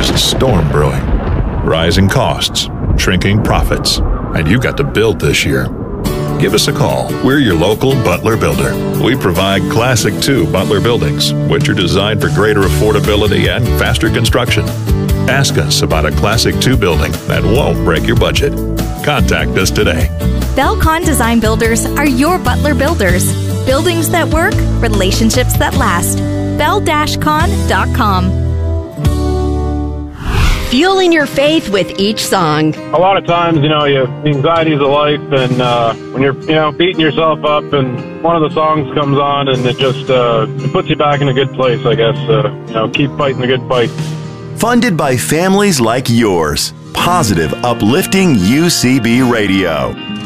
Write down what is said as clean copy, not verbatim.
There's a storm brewing. Rising costs, shrinking profits, and you got to build this year. Give us a call. We're your local Butler builder. We provide Classic 2 Butler buildings, which are designed for greater affordability and faster construction. Ask us about a Classic 2 building that won't break your budget. Contact us today. Belcon Design Builders are your Butler builders. Buildings that work, relationships that last. bel-con.com. Fueling your faith with each song. A lot of times, the anxieties of life, and when you're, beating yourself up, and one of the songs comes on, and it just it puts you back in a good place, I guess. Keep fighting the good fight. Funded by families like yours. Positive, uplifting UCB Radio.